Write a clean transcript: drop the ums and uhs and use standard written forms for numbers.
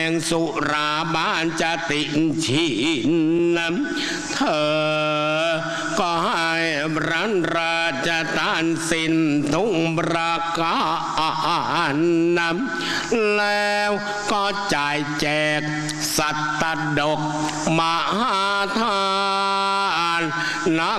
งสุราบานจะติงชินเธอก็ให้รันราชทานสินทุงประการนำแล้วก็จ่ายแจกสัตตดกมหาทาน